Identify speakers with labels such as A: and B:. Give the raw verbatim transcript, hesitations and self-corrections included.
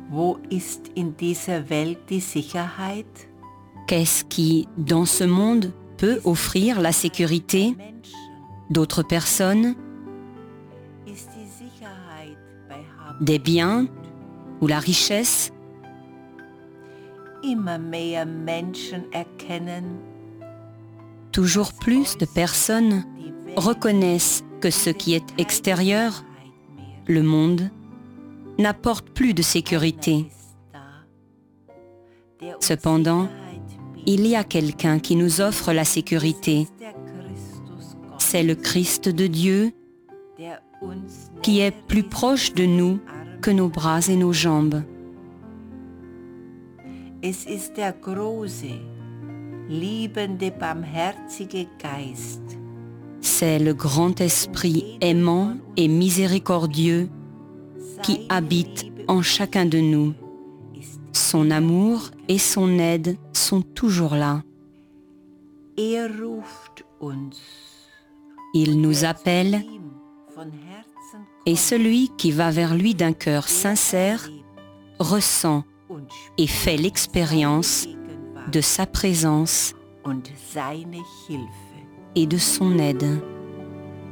A: Wo ist in dieser Welt die Sicherheit?
B: Qu'est-ce qui, dans ce monde, peut offrir la sécurité? D'autres personnes?
A: Ist die Sicherheit bei Hab
B: Des biens? Ou la richesse?
A: Immer mehr Menschen erkennen,
B: Toujours plus de personnes
A: die Welt
B: reconnaissent que ce qui est extérieur, le monde, n'apporte plus de sécurité. Cependant, il y a quelqu'un qui nous offre la sécurité. C'est le Christ de Dieu qui est plus proche de nous que nos bras et nos jambes.
A: Es ist der große, liebende, barmherzige Geist,
B: C'est le grand esprit aimant et miséricordieux qui habite en chacun de nous. Son amour et son aide sont toujours là.
A: er ruft uns.
B: Il nous appelle
A: Ihm von Herzen
B: et celui qui va vers lui d'un cœur sincère ressent
A: und
B: et fait l'expérience
A: Gegenwart
B: de sa présence
A: und seine Hilfe.
B: et de son aide.